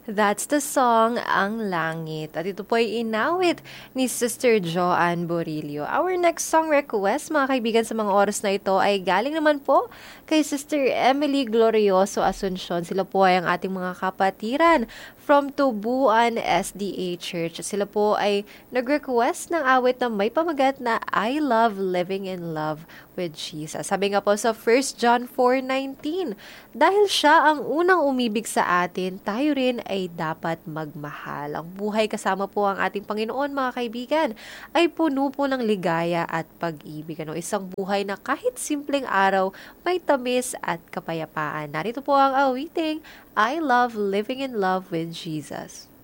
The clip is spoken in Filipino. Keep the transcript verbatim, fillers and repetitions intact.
That's the song, Ang Langit. At ito po ay inawit ni Sister Joanne Borillo. Our next song request, mga kaibigan, sa mga oras na ito ay galing naman po kay Sister Emily Glorioso Asuncion. Sila po ay ang ating mga kapatiran from Tubuan S D A Church. Sila po ay nag-request ng awit na may pamagat na I Love Living in Love with Jesus. Sabi nga po sa First John four nineteen, dahil siya ang unang umibig sa atin, tayo rin ay dapat magmahal. Ang buhay kasama po ang ating Panginoon, mga kaibigan, ay puno po ng ligaya at pag-ibig. Ano, isang buhay na kahit simpleng araw, may tamis at kapayapaan. Narito po ang awiting, I Love Living in Love with Jesus.